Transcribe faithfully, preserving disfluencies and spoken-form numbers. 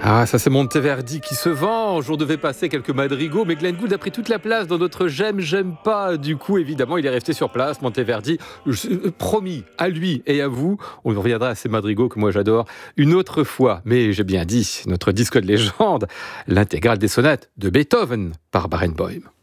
Ah, ça c'est Monteverdi qui se venge. On devait passer quelques madrigaux, mais Glenn Gould a pris toute la place dans notre j'aime, j'aime pas. Du coup, évidemment, il est resté sur place. Monteverdi, je- euh, promis à lui et à vous, on reviendra à ces madrigaux que moi j'adore une autre fois. Mais j'ai bien dit, notre disque de légende, l'intégrale des sonates de Beethoven par Barenboim.